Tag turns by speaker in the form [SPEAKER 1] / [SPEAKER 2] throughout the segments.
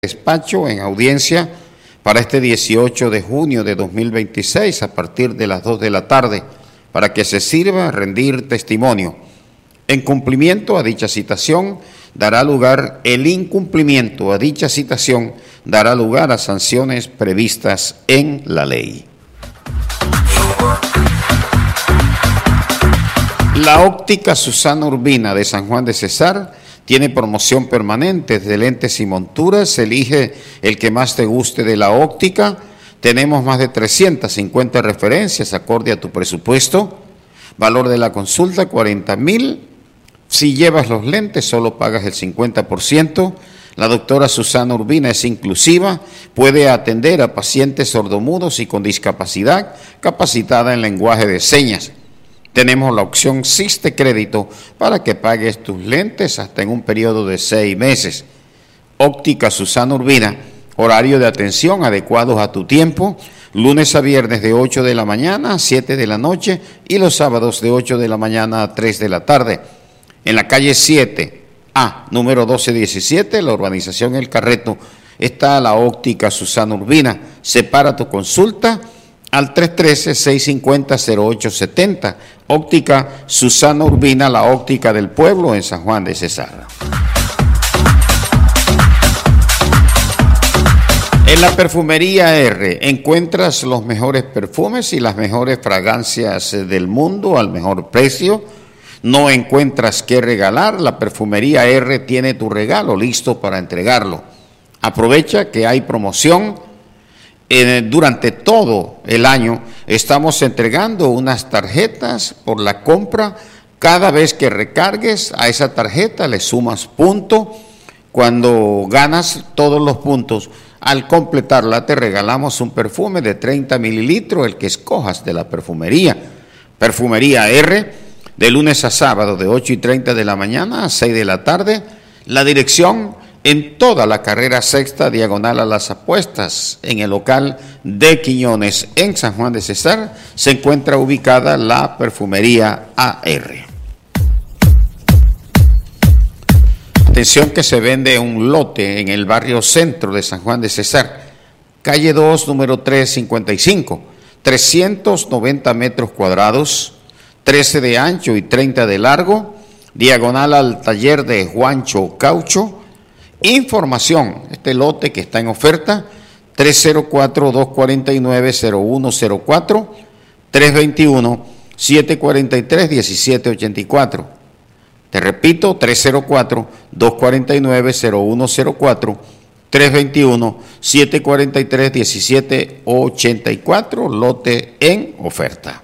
[SPEAKER 1] Despacho en audiencia para este 18 de junio de 2026 a partir de las 2 de la tarde para que se sirva a rendir testimonio. En cumplimiento a dicha citación dará lugar el incumplimiento a dicha citación dará lugar a sanciones previstas en la ley. La óptica Susana Urbina de San Juan de Cesar tiene promoción permanente de lentes y monturas. Elige el que más te guste de la óptica. Tenemos más de 350 referencias acorde a tu presupuesto. Valor de la consulta, 40,000. Si llevas los lentes, solo pagas el 50%. La doctora Susana Urbina es inclusiva, puede atender a pacientes sordomudos y con discapacidad, capacitada en lenguaje de señas. Tenemos la opción Siste Crédito para que pagues tus lentes hasta en un periodo de 6 meses. Óptica Susana Urbina, horario de atención adecuados a tu tiempo, lunes a viernes de 8 de la mañana a 7 de la noche y los sábados de 8 de la mañana a 3 de la tarde. En la calle 7A, número 1217, la urbanización El Carreto, está la óptica Susana Urbina. Separa tu consulta al 313-650-0870. Óptica Susana Urbina, la óptica del pueblo en San Juan de Cesar. En la perfumería R encuentras los mejores perfumes y las mejores fragancias del mundo al mejor precio. No encuentras qué regalar, la perfumería R tiene tu regalo listo para entregarlo. Aprovecha que hay promoción. Durante todo el año estamos entregando unas tarjetas por la compra. Cada vez que recargues a esa tarjeta le sumas punto. Cuando ganas todos los puntos, al completarla te regalamos un perfume de 30 mililitros, el que escojas de la perfumería. Perfumería R, de lunes a sábado de 8:30 de la mañana a 6 de la tarde. La dirección en toda la carrera sexta diagonal a las apuestas, en el local de Quiñones, en San Juan de Cesar, se encuentra ubicada la perfumería AR. Atención que se vende un lote en el barrio centro de San Juan de Cesar, calle 2, número 355, 390 metros cuadrados, 13 de ancho y 30 de largo, diagonal al taller de Juancho Caucho. Información, este lote que está en oferta, 304-249-0104, 321-743-1784. Te repito, 304-249-0104, 321-743-1784, lote en oferta.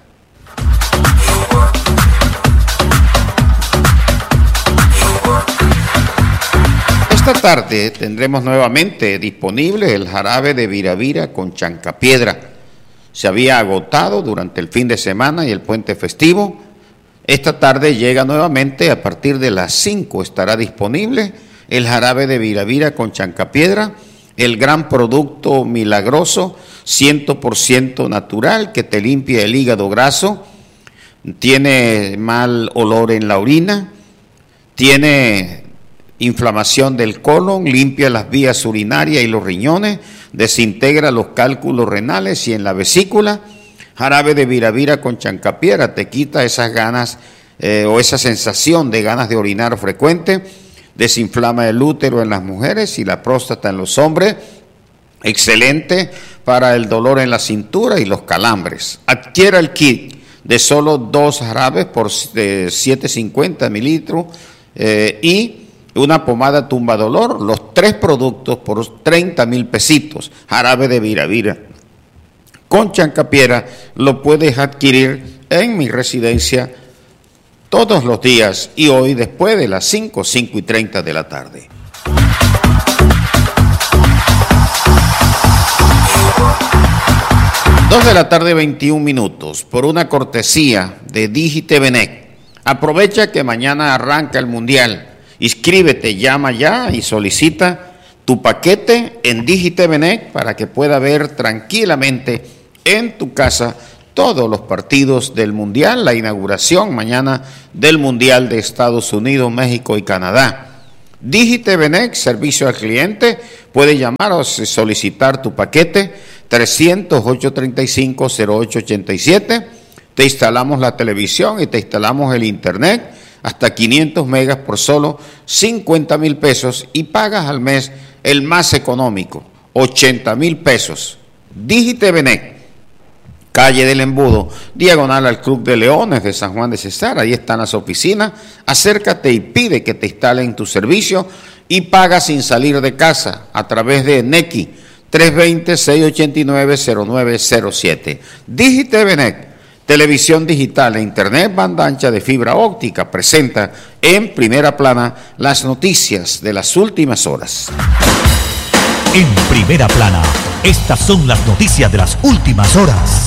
[SPEAKER 1] Esta tarde tendremos nuevamente disponible el jarabe de Viravira con chancapiedra. Se había agotado durante el fin de semana y el puente festivo. Esta tarde llega nuevamente a partir de las 5. Estará disponible el jarabe de Viravira con chancapiedra, el gran producto milagroso, 100% natural, que te limpia el hígado graso, tiene mal olor en la orina, tiene inflamación del colon, limpia las vías urinarias y los riñones, desintegra los cálculos renales y en la vesícula. Jarabe de Viravira con chancapiedra te quita esas ganas o esa sensación de ganas de orinar frecuente, desinflama el útero en las mujeres y la próstata en los hombres. Excelente para el dolor en la cintura y los calambres. Adquiera el kit de solo 2 jarabes por 750 mililitros y una pomada tumba dolor, los 3 productos por 30,000 pesitos. Jarabe de Viravira con chancapiedra lo puedes adquirir en mi residencia todos los días y hoy después de las 5:30 de la tarde. Dos de la tarde, 21 minutos, por una cortesía de Digitevenet. Aprovecha que mañana arranca el Mundial. Inscríbete, llama ya y solicita tu paquete en Digitevenet para que pueda ver tranquilamente en tu casa todos los partidos del Mundial, la inauguración mañana del Mundial de Estados Unidos, México y Canadá. DigiTVNet, servicio al cliente, puede llamar o solicitar tu paquete 300-835-0887. Te instalamos la televisión y te instalamos el internet hasta 500 megas por solo 50,000 pesos y pagas al mes el más económico, 80,000 pesos. DigiTVNet, calle del Embudo, diagonal al Club de Leones de San Juan de Cesar. Ahí están las oficinas. Acércate y pide que te instalen tu servicio y paga sin salir de casa a través de Nequi 320-689-0907. DigiTVNet, televisión digital e internet banda ancha de fibra óptica, presenta en primera plana las noticias de las últimas horas.
[SPEAKER 2] En primera plana, estas son las noticias de las últimas horas.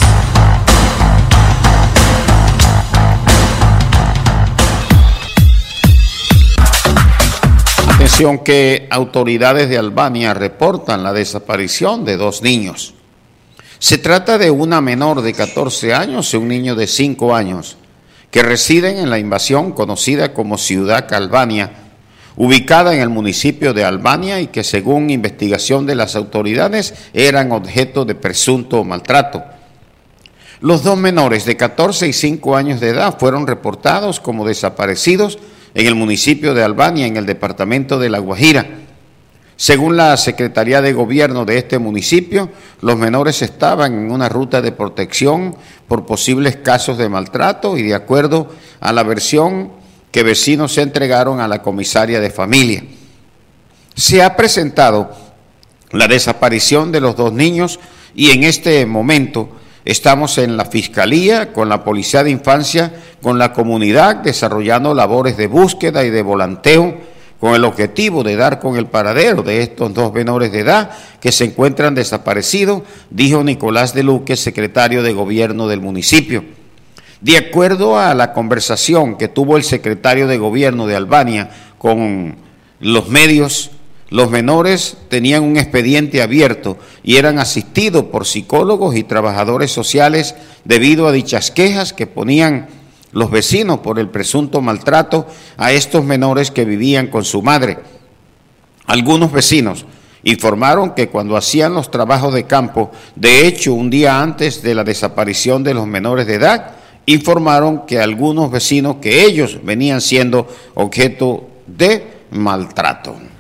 [SPEAKER 1] Atención que autoridades de Albania reportan la desaparición de 2 niños. Se trata de una menor de 14 años y un niño de 5 años que residen en la invasión conocida como Ciudad Albania, ubicada en el municipio de Albania y que según investigación de las autoridades eran objeto de presunto maltrato. Los 2 menores de 14 y 5 años de edad fueron reportados como desaparecidos en el municipio de Albania, en el departamento de La Guajira. Según la Secretaría de Gobierno de este municipio, los menores estaban en una ruta de protección por posibles casos de maltrato y de acuerdo a la versión que vecinos se entregaron a la comisaria de familia. Se ha presentado la desaparición de los 2 niños y en este momento estamos en la Fiscalía, con la Policía de Infancia, con la comunidad, desarrollando labores de búsqueda y de volanteo con el objetivo de dar con el paradero de estos 2 menores de edad que se encuentran desaparecidos, dijo Nicolás de Luque, secretario de Gobierno del municipio. De acuerdo a la conversación que tuvo el secretario de Gobierno de Albania con los medios, los menores tenían un expediente abierto y eran asistidos por psicólogos y trabajadores sociales debido a dichas quejas que ponían los vecinos por el presunto maltrato a estos menores que vivían con su madre. Algunos vecinos informaron que cuando hacían los trabajos de campo, de hecho un día antes de la desaparición de los menores de edad, informaron que algunos vecinos que ellos venían siendo objeto de maltrato.